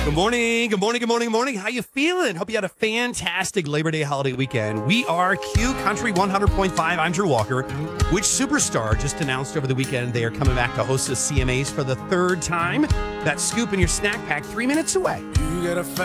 Good morning, good morning, good morning, good morning. How you feeling? Hope you had a fantastic Labor Day holiday weekend. We are Q Country 100.5. I'm Drew Walker. Which superstar just announced over the weekend they are coming back to host the CMAs for the third time? That scoop in your snack pack 3 minutes away. You got a